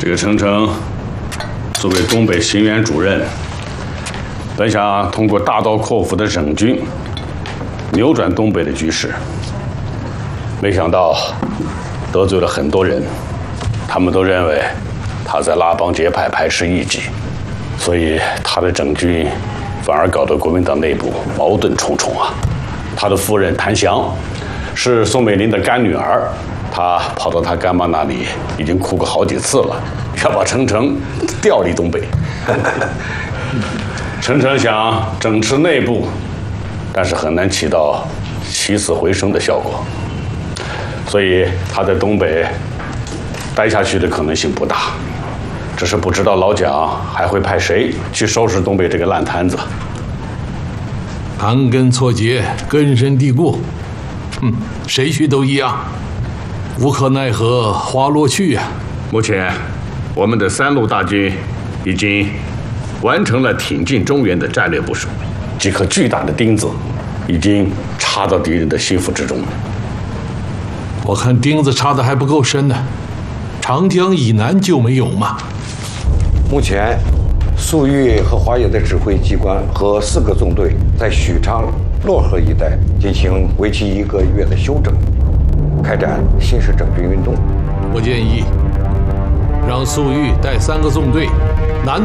这个程诚作为东北行辕主任，本想通过大刀阔斧的整军，扭转东北的局势，没想到得罪了很多人，他们都认为他在拉帮结派、排斥异己，所以他的整军反而搞得国民党内部矛盾重重啊。他的夫人谭翔是宋美龄的干女儿，他跑到他干妈那里已经哭过好几次了，要把程诚调离东北。程诚想整治内部，但是很难起到起死回生的效果，所以他在东北待下去的可能性不大。只是不知道老蒋还会派谁去收拾东北这个烂摊子。 盘根错节，根深蒂固，谁去都一样，无可奈何花落去呀。 目前，我们的3路大军已经完成了挺进中原的战略部署，几颗巨大的钉子已经插到敌人的心腹之中了。 我看钉子插的还不够深呢，长江以南就没有吗？ 目前，粟裕和华野的指挥机关和4个纵队在许昌、漯河一带进行为期1个月的休整，开展新式整军运动。 我建议让粟裕带3个纵队南